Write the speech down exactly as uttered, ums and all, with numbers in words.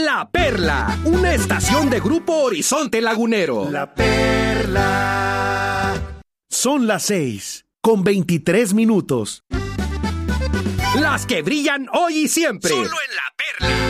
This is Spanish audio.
La Perla, una estación de Grupo Horizonte Lagunero. La Perla. Son las seis, con veintitrés minutos. Las que brillan hoy y siempre. Solo en La Perla.